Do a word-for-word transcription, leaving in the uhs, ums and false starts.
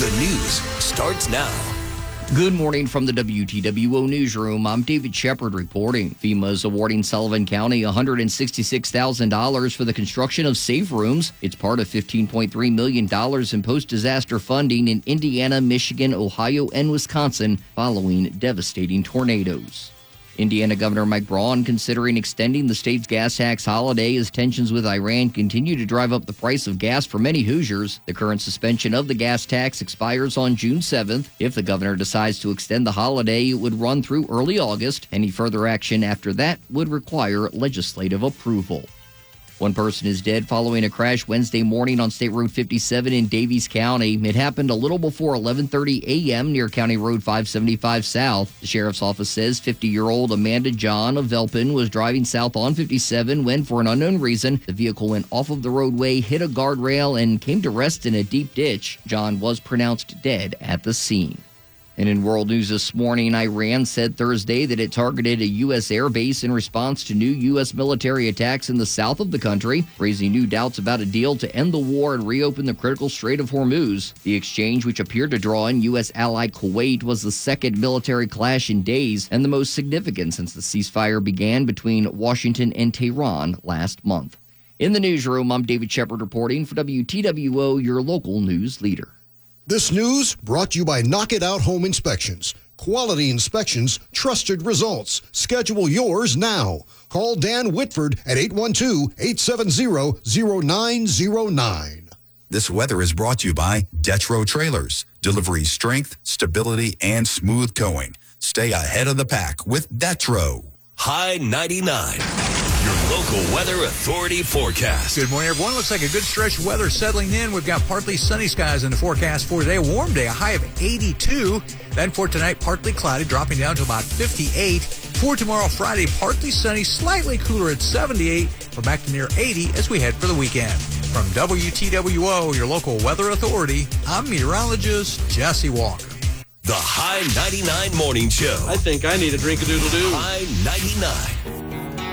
The news starts now. Good morning from the W T W O Newsroom. I'm David Shepard reporting. FEMA is awarding Sullivan County one hundred sixty-six thousand dollars for the construction of safe rooms. It's part of fifteen point three million dollars in post-disaster funding in Indiana, Michigan, Ohio, and Wisconsin following devastating tornadoes. Indiana Governor Mike Braun considering extending the state's gas tax holiday as tensions with Iran continue to drive up the price of gas for many Hoosiers. The current suspension of the gas tax expires on June seventh. If the governor decides to extend the holiday, it would run through early August. Any further action after that would require legislative approval. One person is dead following a crash Wednesday morning on State Road fifty-seven in Davies County. It happened a little before eleven thirty a.m. near County Road five seventy-five South. The sheriff's office says fifty-year-old Amanda John of Velpin was driving south on fifty-seven when, for an unknown reason, the vehicle went off of the roadway, hit a guardrail, and came to rest in a deep ditch. John was pronounced dead at the scene. And in world news this morning, Iran said Thursday that it targeted a U S air base in response to new U S military attacks in the south of the country, raising new doubts about a deal to end the war and reopen the critical Strait of Hormuz. The exchange, which appeared to draw in U S ally Kuwait, was the second military clash in days and the most significant since the ceasefire began between Washington and Tehran last month. In the newsroom, I'm David Shepard reporting for W T W O, your local news leader. This news brought to you by Knock It Out Home Inspections. Quality inspections, trusted results. Schedule yours now. Call Dan Whitford at eight one two, eight seven zero, zero nine zero nine. This weather is brought to you by Detro Trailers. Delivery strength, stability, and smooth going. Stay ahead of the pack with Detro. High ninety-nine. Your local weather authority forecast. Good morning, everyone. Looks like a good stretch of weather settling in. We've got partly sunny skies in the forecast for today. A warm day, a high of eighty-two. Then for tonight, partly cloudy, dropping down to about fifty-eight. For tomorrow, Friday, partly sunny, slightly cooler at seventy-eight. We're back to near eighty as we head for the weekend. From W T W O, your local weather authority, I'm meteorologist Jesse Walker. The High ninety-nine Morning Show. I think I need a drink of doodle-doo. High ninety-nine.